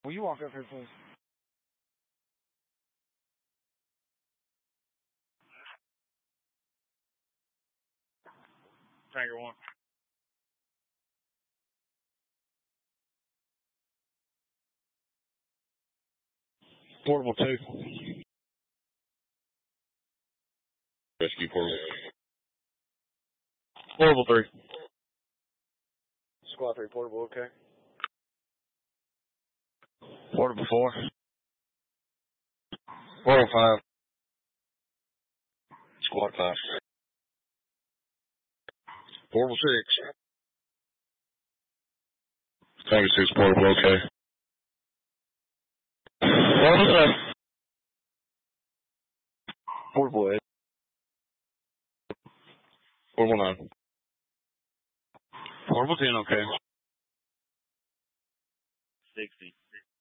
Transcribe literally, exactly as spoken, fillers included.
Will you walk up here, please? Tiger one. Portable two. Rescue portable. Portable three. Squad three, portable, okay. Portable four. Portable five. Squad five. Portable six. Tango six, portable, okay. Portable seven. Portable eight. Portable nine. Portable ten, okay. sixty.